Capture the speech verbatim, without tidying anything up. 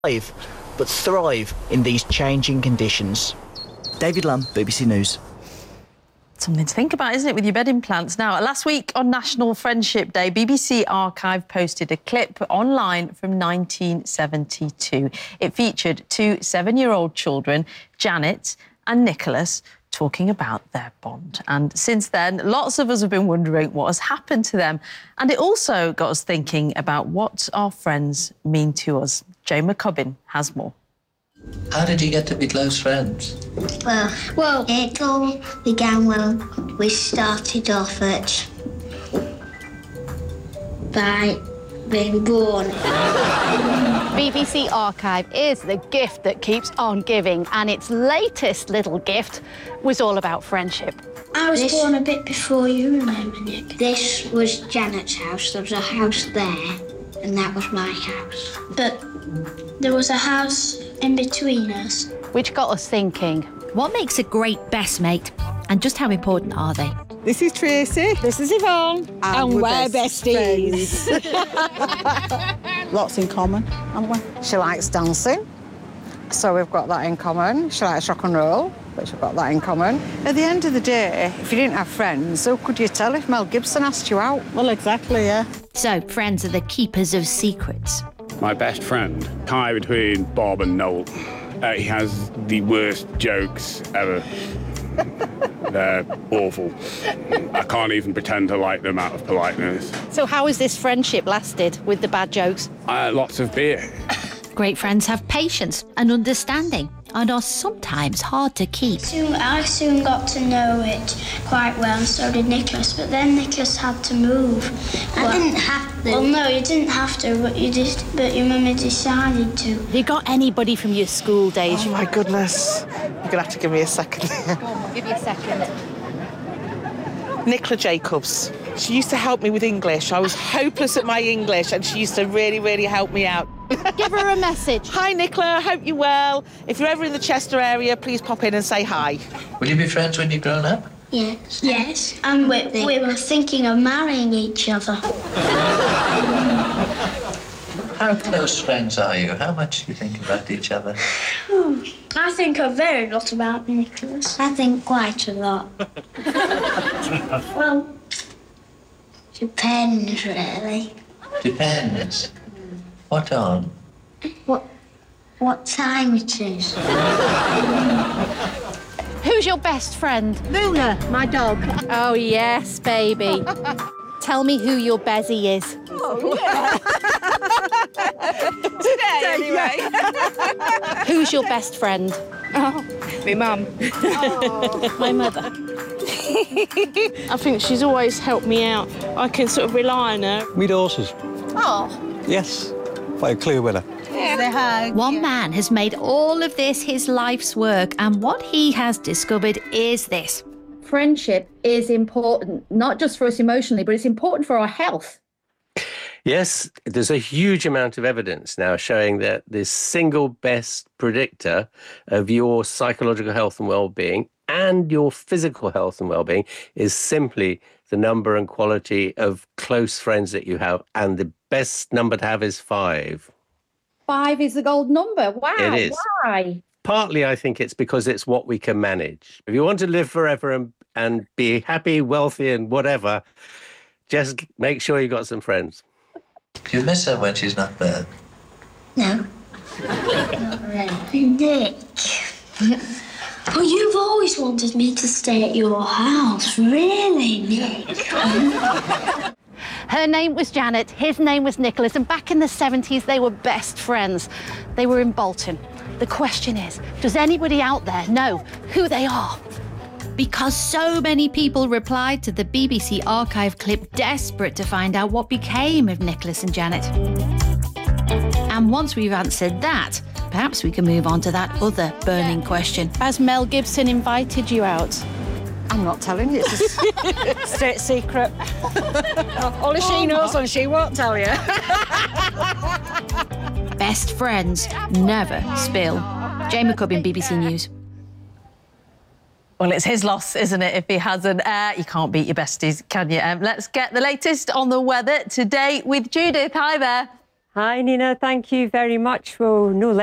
but thrive in these changing conditions. David Lamb, B B C News. Something to think about, isn't it, with your bed implants? Now, last week on National Friendship Day, B B C Archive posted a clip online from nineteen seventy-two. It featured two seven-year-old children, Janet and Nicholas, talking about their bond. And since then, lots of us have been wondering what has happened to them. And it also got us thinking about what our friends mean to us. Jane McCubbin has more. How did you get to be close friends? Well, well, it all began when we started off at by being born. B B C Archive is the gift that keeps on giving, and its latest little gift was all about friendship. I was this, born a bit before you, remember, Nick? This was Janet's house. There was a house there, and that was my house. But there was a house in between us. Which got us thinking, what makes a great best mate, and just how important are they? This is Tracy. This is Yvonne. And, and we're, we're best besties. Lots in common, haven't we? She likes dancing, so we've got that in common. She likes rock and roll, which we've got that in common. At the end of the day, if you didn't have friends, how could you tell if Mel Gibson asked you out? Well, exactly, yeah. So, friends are the keepers of secrets. My best friend, tie between Bob and Noel. Uh, he has the worst jokes ever. They're awful. I can't even pretend to like them out of politeness. So how has this friendship lasted with the bad jokes? Uh, lots of beer. Great friends have patience and understanding and are sometimes hard to keep. Soon, I soon got to know it quite well, and so did Nicholas. But then Nicholas had to move. I well, didn't have to. Well, no, you didn't have to, but you just, but your mummy decided to. Have you got anybody from your school days? Oh my goodness! You're gonna have to give me a second. Give you a second. Nicola Jacobs. She used to help me with English. I was hopeless at my English, and she used to really, really help me out. Give her a message. Hi, Nicola. I hope you're well. If you're ever in the Chester area, please pop in and say hi. Will you be friends when you're grown up? Yes. Yes. And we, we were thinking of marrying each other. How close friends are you? How much do you think about each other? Hmm. I think a very lot about Nicholas. I think quite a lot. Well, depends, really. Depends. What on? What, what time it is. Who's your best friend? Luna, my dog. Oh, yes, baby. Tell me who your Bezzy is. Oh, yeah. Today, anyway. Who's your best friend? Oh, my mum. Oh. My mother. I think she's always helped me out. I can sort of rely on her. Me daughters. Oh. Yes, by a clear winner. Yeah. One man has made all of this his life's work, and what he has discovered is this. Friendship is important, not just for us emotionally, but it's important for our health. Yes, there's a huge amount of evidence now showing that the single best predictor of your psychological health and well-being and your physical health and well-being is simply the number and quality of close friends that you have, and the best number to have is five. Five is the gold number. Wow. It is. Why? Partly, I think it's because it's what we can manage. If you want to live forever and, and be happy, wealthy and whatever, just make sure you got some friends. Do you miss her when she's not there? No. Not really. Nick. Well, you've always wanted me to stay at your house. Really, Nick? Her name was Janet, his name was Nicholas, and back in the seventies, they were best friends. They were in Bolton. The question is, does anybody out there know who they are? Because so many people replied to the B B C Archive clip, desperate to find out what became of Nicholas and Janet. And once we've answered that, perhaps we can move on to that other burning yeah. question. Has Mel Gibson invited you out? I'm not telling you. It's a state secret. Only she knows and she won't tell you. Best friends never spill. Jane McCubbin, B B C News. Well, it's his loss, isn't it, if he hasn't? Uh, you can't beat your besties, can you? Um, let's get the latest on the weather today with Judith. Hi there. Hi, Nina. Thank you very much. Well, no